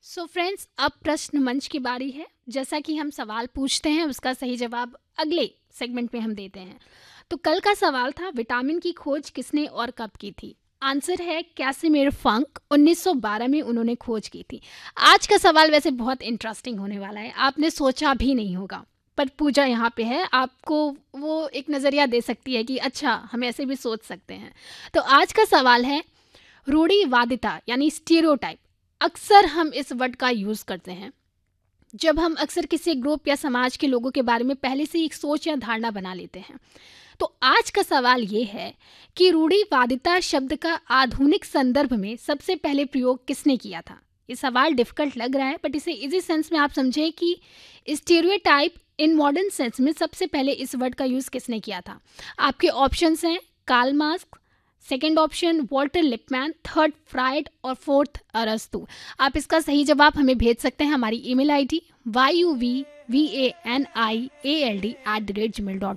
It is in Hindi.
सो फ्रेंड्स, अब प्रश्न मंच की बारी है। जैसा कि हम सवाल पूछते हैं उसका सही जवाब अगले सेगमेंट में हम देते हैं। तो कल का सवाल था, विटामिन की खोज किसने और कब की थी? आंसर है कैसिमिर फंक। 1912 में उन्होंने खोज की थी। आज का सवाल वैसे बहुत इंटरेस्टिंग होने वाला है, आपने सोचा भी नहीं होगा। पर पूजा यहाँ पे है, आपको वो एक नज़रिया दे सकती है कि अच्छा हम ऐसे भी सोच सकते हैं। तो आज का सवाल है, रूढ़िवादिता यानी स्टीरियोटाइप। अक्सर हम इस वर्ड का यूज़ करते हैं जब हम अक्सर किसी ग्रुप या समाज के लोगों के बारे में पहले से एक सोच या धारणा बना लेते हैं। तो आज का सवाल ये है कि रूढ़िवादिता शब्द का आधुनिक संदर्भ में सबसे पहले प्रयोग किसने किया था? ये सवाल डिफिकल्ट लग रहा है, बट इसे इजी सेंस में आप समझे कि स्टीरियोटाइप इन मॉडर्न सेंस में सबसे पहले इस वर्ड का यूज़ किसने किया था? आपके ऑप्शंस हैं Karl Marx, second option Walter Lipman, third fried और फोर्थ अरस्तु। आप इसका सही जवाब हमें भेज सकते हैं हमारी ईमेल आईडी yuvaland@gmail.com।